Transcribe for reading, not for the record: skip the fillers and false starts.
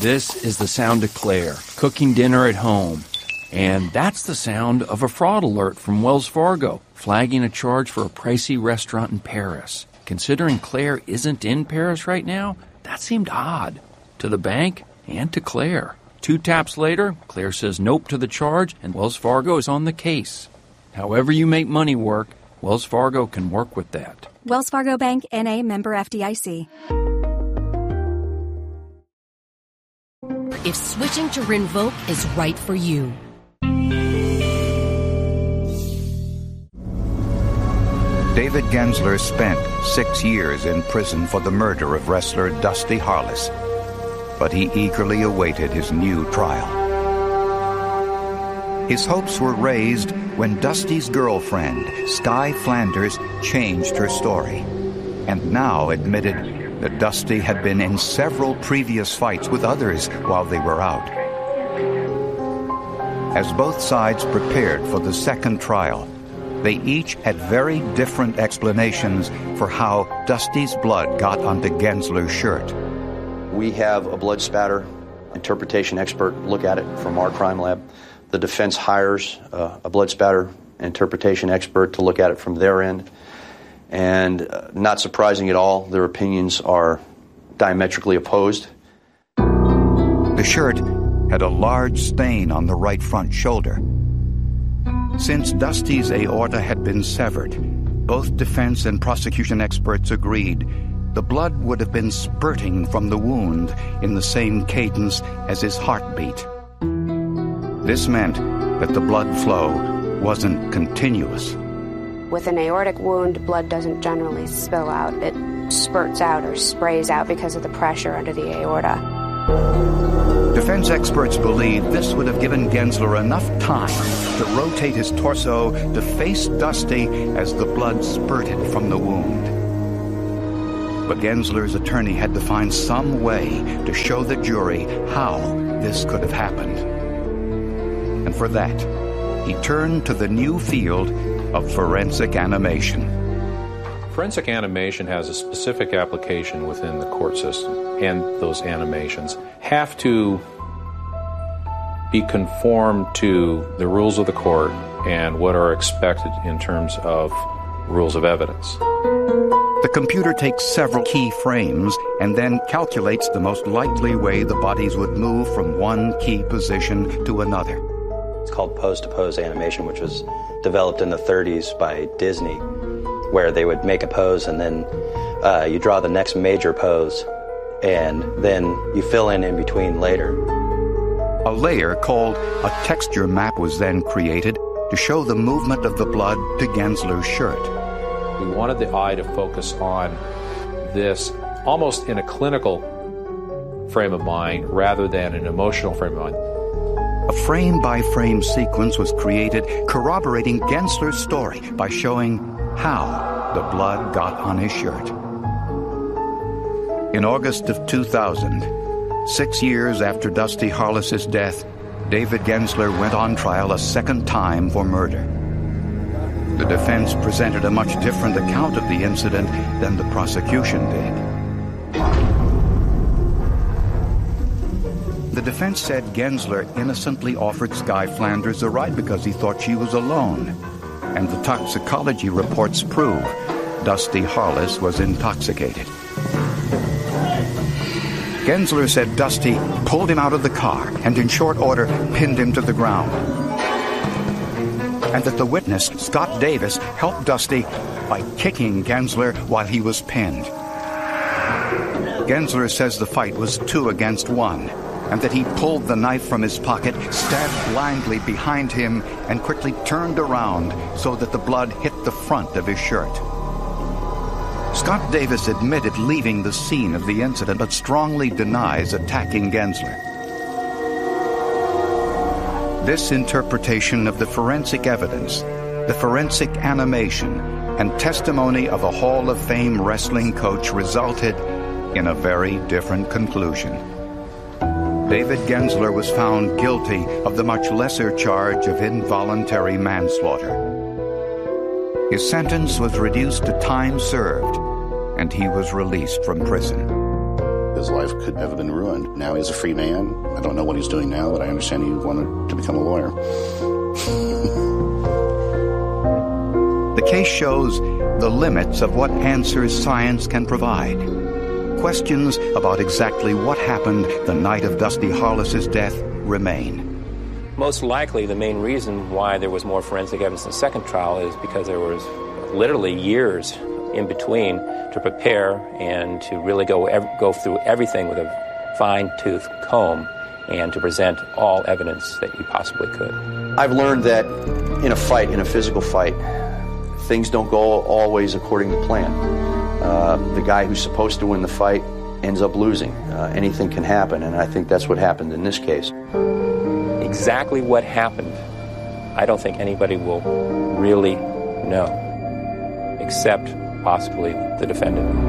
This is the sound of Claire, cooking dinner at home. And that's the sound of a fraud alert from Wells Fargo, flagging a charge for a pricey restaurant in Paris. Considering Claire isn't in Paris right now, that seemed odd. To the bank and to Claire. 2 taps later, Claire says nope to the charge, and Wells Fargo is on the case. However you make money work, Wells Fargo can work with that. Wells Fargo Bank, N.A., member FDIC. If switching to Rinvoq is right for you. David Gensler spent 6 years in prison for the murder of wrestler Dusty Harless, but he eagerly awaited his new trial. His hopes were raised when Dusty's girlfriend, Sky Flanders, changed her story and now admitted that Dusty had been in several previous fights with others while they were out. As both sides prepared for the second trial, they each had very different explanations for how Dusty's blood got onto Gensler's shirt. We have a blood spatter interpretation expert look at it from our crime lab. The defense hires a blood spatter interpretation expert to look at it from their end. And not surprising at all, their opinions are diametrically opposed. The shirt had a large stain on the right front shoulder. Since Dusty's aorta had been severed, both defense and prosecution experts agreed the blood would have been spurting from the wound in the same cadence as his heartbeat. This meant that the blood flow wasn't continuous. With an aortic wound, blood doesn't generally spill out. It spurts out or sprays out because of the pressure under the aorta. Defense experts believe this would have given Gensler enough time to rotate his torso to face Dusty as the blood spurted from the wound. But Gensler's attorney had to find some way to show the jury how this could have happened. And for that, he turned to the new field of forensic animation. Forensic animation has a specific application within the court system, and those animations have to be conformed to the rules of the court and what are expected in terms of rules of evidence. The computer takes several key frames and then calculates the most likely way the bodies would move from one key position to another. It's called pose-to-pose animation, which was developed in the 30s by Disney, where they would make a pose and then you draw the next major pose, and then you fill in between later. A layer called a texture map was then created to show the movement of the blood to Gensler's shirt. We wanted the eye to focus on this almost in a clinical frame of mind rather than an emotional frame of mind. A frame-by-frame sequence was created corroborating Gensler's story by showing how the blood got on his shirt. In August of 2000, 6 years after Dusty Harless's death, David Gensler went on trial a second time for murder. The defense presented a much different account of the incident than the prosecution did. The defense said Gensler innocently offered Sky Flanders a ride because he thought she was alone, and the toxicology reports prove Dusty Harless was intoxicated. Gensler said Dusty pulled him out of the car and in short order pinned him to the ground, and that the witness, Scott Davis, helped Dusty by kicking Gensler while he was pinned. Gensler says the fight was 2 against 1, and that he pulled the knife from his pocket, stabbed blindly behind him, and quickly turned around so that the blood hit the front of his shirt. Scott Davis admitted leaving the scene of the incident, but strongly denies attacking Gensler. This interpretation of the forensic evidence, the forensic animation, and testimony of a Hall of Fame wrestling coach resulted in a very different conclusion. David Gensler was found guilty of the much lesser charge of involuntary manslaughter. His sentence was reduced to time served, and he was released from prison. The his life could have been ruined. Now he's a free man. I don't know what he's doing now, but I understand he wanted to become a lawyer. The case shows the limits of what answers science can provide. Questions about exactly what happened the night of Dusty Harless's death remain. Most likely, the main reason why there was more forensic evidence in the second trial is because there was literally years in between to prepare and to really go through everything with a fine-tooth comb and to present all evidence that you possibly could. I've learned that in a fight, in a physical fight, things don't go always according to plan. The guy who's supposed to win the fight ends up losing. Anything can happen, and I think that's what happened in this case. Exactly what happened, I don't think anybody will really know, except possibly the defendant.